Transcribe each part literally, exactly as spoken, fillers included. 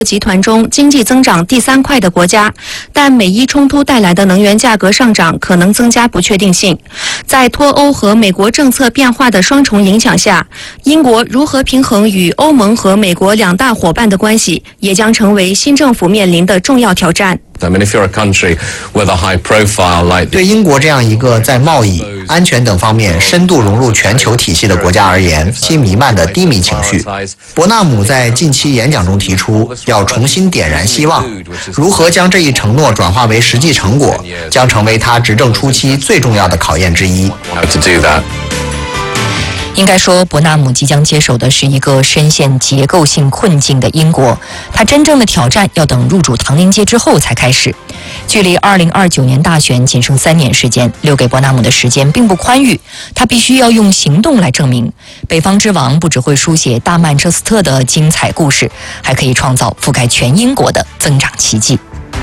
集团中经济增长第三快的国家，但美伊冲突带来的能源价格上涨可能增加不确定性。在脱欧和美国政策变化的双重影响下，英国如何平衡与欧盟和美国两大伙伴的关系，也将成为新政府面临的重要挑战。 I mean, if you're a country with a high profile like 对英国这样一个在贸易、安全等方面深度融入全球体系的国家而言，其弥漫的低迷情绪。伯纳姆在近期演讲中提出，要重新点燃希望，如何将这一承诺转化为实际成果，将成为他执政初期最重要的考验之一。 how to do that. 应该说，伯纳姆即将接手的是一个深陷结构性困境的英国，他真正的挑战要等入主唐宁街之后才开始。距离二零二九年大选仅剩三年时间，留给伯纳姆的时间并不宽裕，他必须要用行动来证明，北方之王不只会书写大曼彻斯特的精彩故事，还可以创造覆盖全英国的增长奇迹。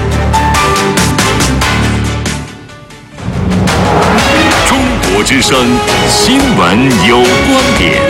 中国之声新闻有观点。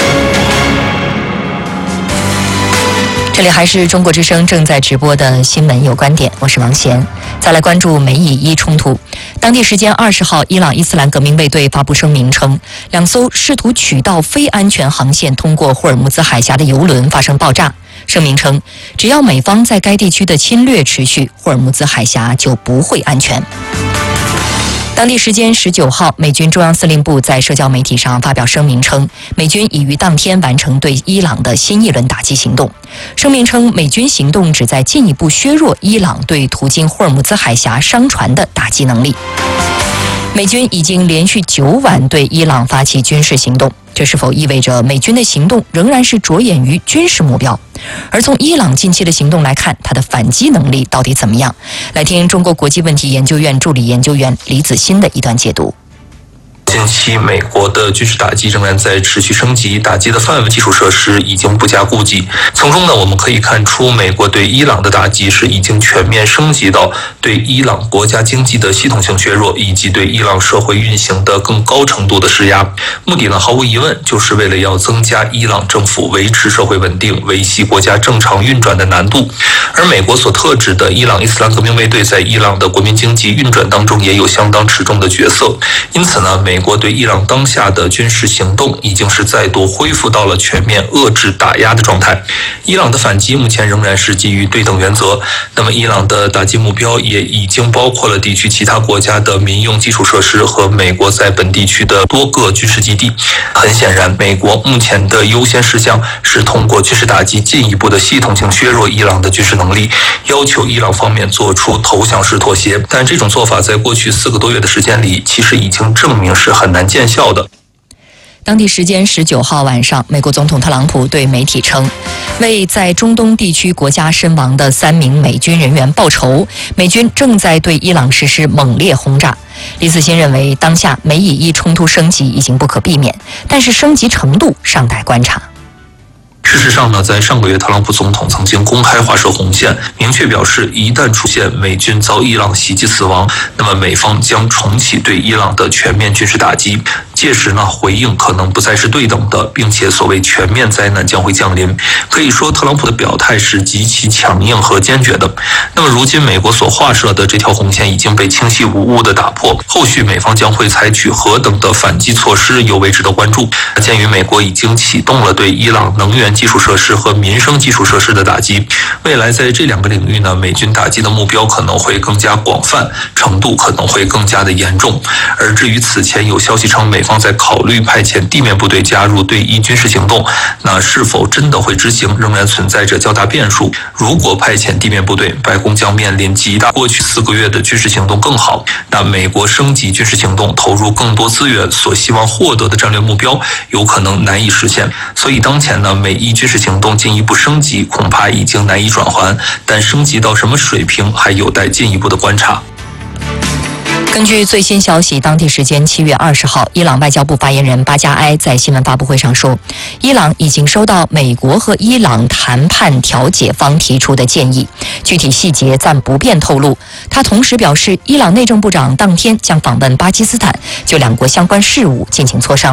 这里还是中国之声正在直播的新闻有观点，我是王贤。再来关注美以伊冲突。当地时间二十号，伊朗伊斯兰革命卫队发布声明称，两艘试图取道非安全航线通过霍尔木兹海峡的油轮发生爆炸。声明称，只要美方在该地区的侵略持续，霍尔木兹海峡就不会安全。当地时间十九号，美军中央司令部在社交媒体上发表声明称，美军已于当天完成对伊朗的新一轮打击行动。声明称，美军行动旨在进一步削弱伊朗对途经霍尔木兹海峡商船的打击能力。美军已经连续九晚对伊朗发起军事行动，这是否意味着美军的行动仍然是着眼于军事目标？而从伊朗近期的行动来看，它的反击能力到底怎么样？来听中国国际问题研究院助理研究员李子欣的一段解读。 近期美国的军事打击仍然在持续升级，打击的范围基础设施已经不加顾忌。从中呢，我们可以看出，美国对伊朗的打击是已经全面升级到对伊朗国家经济的系统性削弱，以及对伊朗社会运行的更高程度的施压。目的呢，毫无疑问就是为了要增加伊朗政府维持社会稳定、维系国家正常运转的难度。而美国所特指的伊朗伊斯兰革命卫队在伊朗的国民经济运转当中也有相当持重的角色。因此呢，美国对伊朗当下的军事行动已经是再度恢复到了全面遏制打压的状态。伊朗的反击目前仍然是基于对等原则，那么伊朗的打击目标也已经包括了地区其他国家的民用基础设施和美国在本地区的多个军事基地。很显然，美国目前的优先事项是通过军事打击进一步的系统性削弱伊朗的军事能力，要求伊朗方面做出投降式妥协。但这种做法在过去四个多月的时间里，其实已经证明是很难见效的。 当地时间十九号晚上，美国总统特朗普对媒体称，为在中东地区国家身亡的三名美军人员报仇，美军正在对伊朗实施猛烈轰炸。李子欣认为，当下美以伊冲突升级已经不可避免，但是升级程度尚待观察。 事实上呢，在上个月，特朗普总统曾经公开划设红线，明确表示，一旦出现美军遭伊朗袭击死亡，那么美方将重启对伊朗的全面军事打击。届时呢，回应可能不再是对等的，并且所谓全面灾难将会降临。可以说，特朗普的表态是极其强硬和坚决的。那么，如今美国所划设的这条红线已经被清晰无误的打破，后续美方将会采取何等的反击措施，尤为值得关注。鉴于美国已经启动了对伊朗能源基础设施和民生基础设施的打击，未来在这两个领域呢，美军打击的目标可能会更加广泛，程度可能会更加的严重。而至于此前有消息称美方在考虑派遣地面部队加入对伊军事行动，那是否真的会执行，仍然存在着较大变数。如果派遣地面部队，白宫将面临极大过去四个月的军事行动更好，那美国升级军事行动，投入更多资源所希望获得的战略目标，有可能难以实现。所以当前呢，美伊军事行动进一步升级，恐怕已经难以转圜，但升级到什么水平，还有待进一步的观察。 根据最新消息，当地时间七月二十号，伊朗外交部发言人巴加埃在新闻发布会上说，伊朗已经收到美国和伊朗谈判调解方提出的建议，具体细节暂不便透露。他同时表示，伊朗内政部长当天将访问巴基斯坦，就两国相关事务进行磋商。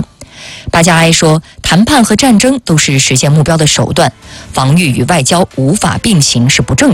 巴加埃说，谈判和战争都是实现目标的手段，防御与外交无法并行是不正